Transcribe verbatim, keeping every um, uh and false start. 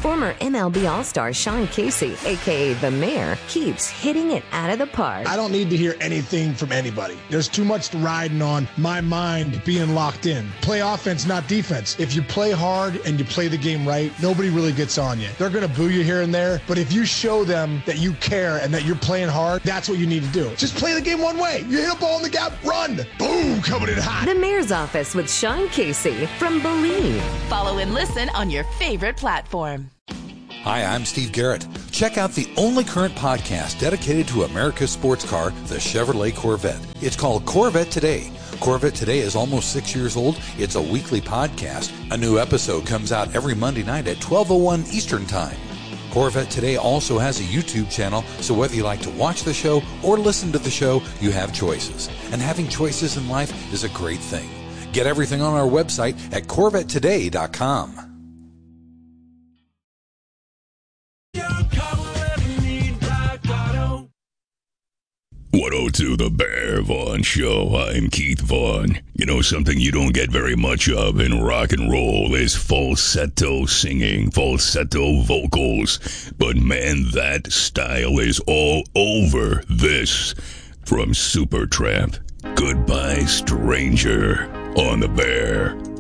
Former M L B All-Star Sean Casey, a k a. The Mayor, keeps hitting it out of the park. I don't need to hear anything from anybody. There's too much riding on my mind being locked in. Play offense, not defense. If you play hard and you play the game right, nobody really gets on you. They're going to boo you here and there, but if you show them that you care and that you're playing hard, that's what you need to do. Just play the game one way. You hit a ball in the gap, run. Boom, coming in hot. The Mayor's Office with Sean Casey from Believe. Follow and listen on your favorite platform. Hi, I'm Steve Garrett. Check out the only current podcast dedicated to America's sports car, the Chevrolet Corvette. It's called Corvette Today. Corvette Today is almost six years old. It's a weekly podcast. A new episode comes out every Monday night at twelve oh one Eastern Time. Corvette Today also has a YouTube channel, so whether you like to watch the show or listen to the show, you have choices. And having choices in life is a great thing. Get everything on our website at corvette today dot com. one oh two The Bear Vaughn Show. I'm Keith Vaughn. You know, something you don't get very much of in rock and roll is falsetto singing, falsetto vocals. But man, that style is all over this. From Supertramp, Goodbye Stranger, on The Bear.